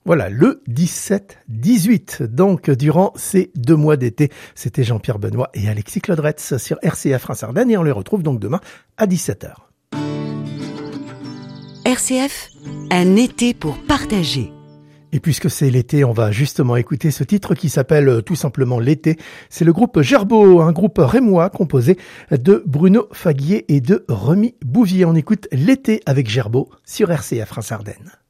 Voilà, le 17-18, donc durant ces 2 mois d'été. C'était Jean-Pierre Benoît et Alexis Claudretz sur RCF Reims-Ardennes et on les retrouve donc demain à 17h. RCF, un été pour partager. Et puisque c'est l'été, on va justement écouter ce titre qui s'appelle tout simplement L'été. C'est le groupe Gerbeau, un groupe rémois composé de Bruno Faguier et de Remy Bouvier. On écoute L'été avec Gerbeau sur RCF Reims-Ardennes.